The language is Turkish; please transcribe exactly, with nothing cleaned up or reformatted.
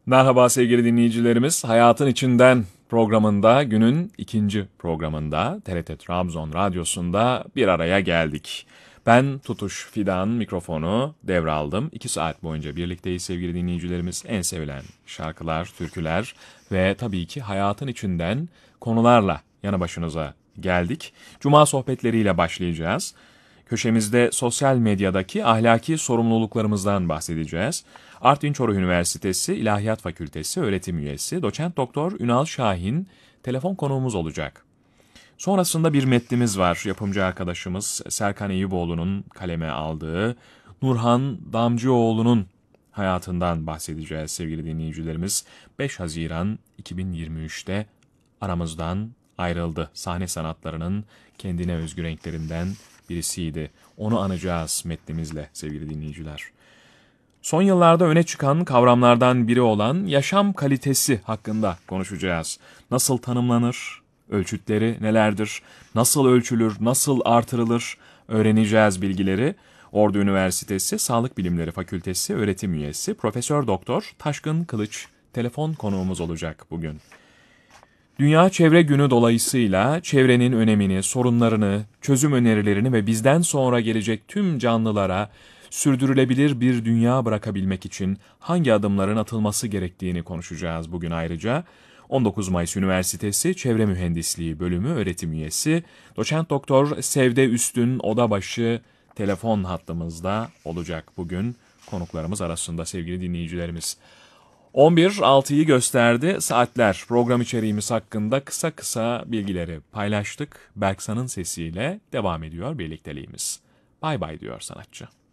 Merhaba sevgili dinleyicilerimiz. Hayatın İçinden programında, günün ikinci programında T R T Trabzon Radyosu'nda bir araya geldik. Ben Tutuş Fidan, mikrofonu devraldım. İki saat boyunca birlikteyiz sevgili dinleyicilerimiz. En sevilen şarkılar, türküler ve tabii ki hayatın içinden konularla yanı başınıza geldik. Cuma sohbetleriyle başlayacağız. Köşemizde sosyal medyadaki ahlaki sorumluluklarımızdan bahsedeceğiz. Artvin Çoruh Üniversitesi İlahiyat Fakültesi öğretim üyesi Doçent Doktor Ünal Şahin telefon konuğumuz olacak. Sonrasında bir metnimiz var. Yapımcı arkadaşımız Serkan Eyüboğlu'nun kaleme aldığı Nurhan Damcıoğlu'nun hayatından bahsedeceğiz sevgili dinleyicilerimiz. beş Haziran iki bin yirmi üçte aramızdan ayrıldı. Sahne sanatlarının kendine özgü renklerinden birisiydi. Onu anacağız metnimizle sevgili dinleyiciler. Son yıllarda öne çıkan kavramlardan biri olan yaşam kalitesi hakkında konuşacağız. Nasıl tanımlanır? Ölçütleri nelerdir? Nasıl ölçülür? Nasıl artırılır? Öğreneceğiz bilgileri. Ordu Üniversitesi Sağlık Bilimleri Fakültesi öğretim üyesi Profesör Doktor Taşkın Kılıç telefon konuğumuz olacak bugün. Dünya Çevre Günü dolayısıyla çevrenin önemini, sorunlarını, çözüm önerilerini ve bizden sonra gelecek tüm canlılara sürdürülebilir bir dünya bırakabilmek için hangi adımların atılması gerektiğini konuşacağız bugün ayrıca. on dokuz Mayıs Üniversitesi Çevre Mühendisliği Bölümü öğretim üyesi Doçent Doktor Sevde Üstün Odabaşı telefon hattımızda olacak bugün konuklarımız arasında sevgili dinleyicilerimiz. on bir altıyı gösterdi saatler. Program içeriğimiz hakkında kısa kısa bilgileri paylaştık. Berksan'ın sesiyle devam ediyor birlikteliğimiz. Bay bay diyor sanatçı.